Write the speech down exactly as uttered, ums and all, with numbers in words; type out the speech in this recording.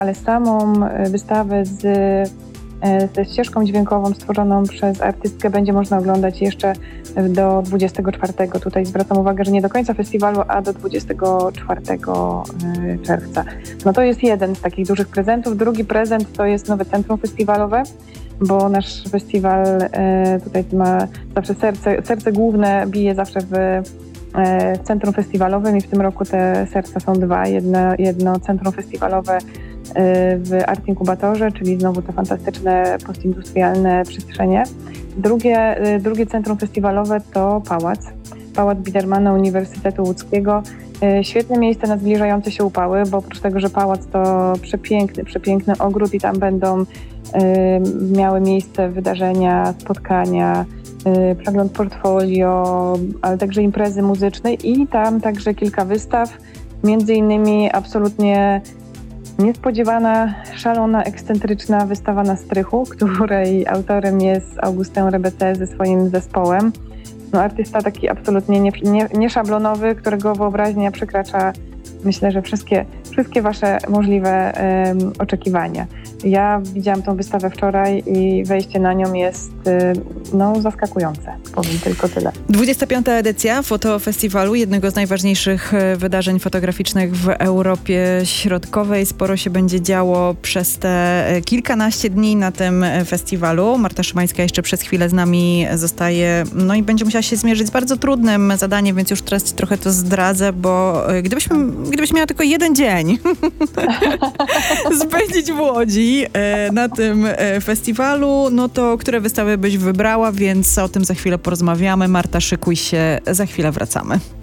ale samą wystawę z, ze ścieżką dźwiękową stworzoną przez artystkę będzie można oglądać jeszcze do dwudziestego czwartego. Tutaj zwracam uwagę, że nie do końca festiwalu, a do dwudziestego czwartego czerwca. No to jest jeden z takich dużych prezentów. Drugi prezent to jest nowe centrum festiwalowe, bo nasz festiwal tutaj ma zawsze serce, serce główne bije zawsze w w centrum festiwalowym i w tym roku te serca są dwa. Jedno, jedno centrum festiwalowe w Art Inkubatorze, czyli znowu te fantastyczne postindustrialne przestrzenie. Drugie, drugie centrum festiwalowe to Pałac. Pałac Bidermana Uniwersytetu Łódzkiego. Świetne miejsce na zbliżające się upały, bo oprócz tego, że pałac to przepiękny, przepiękny ogród i tam będą y, miały miejsce wydarzenia, spotkania, y, przegląd portfolio, ale także imprezy muzyczne i tam także kilka wystaw, między innymi absolutnie niespodziewana, szalona, ekscentryczna wystawa na strychu, której autorem jest Augustin Rebecé ze swoim zespołem. No, artysta taki absolutnie nie, nie, nieszablonowy, którego wyobraźnia przekracza, myślę, że wszystkie, wszystkie wasze możliwe um, oczekiwania. Ja widziałam tą wystawę wczoraj i wejście na nią jest no, zaskakujące. Powiem tylko tyle. dwudziesta piąta edycja Fotofestiwalu, jednego z najważniejszych wydarzeń fotograficznych w Europie Środkowej. Sporo się będzie działo przez te kilkanaście dni na tym festiwalu. Marta Szymańska jeszcze przez chwilę z nami zostaje, no i będzie musiała się zmierzyć z bardzo trudnym zadaniem, więc już teraz trochę to zdradzę, bo gdybyśmy, gdybyś miała tylko jeden dzień spędzić w Łodzi na tym festiwalu, no to które wystawy byś wybrała, więc o tym za chwilę porozmawiamy. Marta, szykuj się, za chwilę wracamy.